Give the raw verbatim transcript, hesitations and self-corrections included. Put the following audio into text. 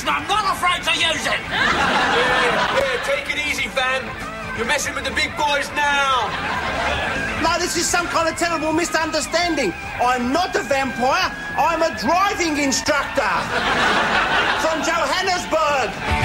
and I'm not afraid to use it. Yeah, yeah, take it easy, Van. You're messing with the big boys now. No, this is some kind of terrible misunderstanding. I'm not a vampire. I'm a driving instructor from Johannesburg.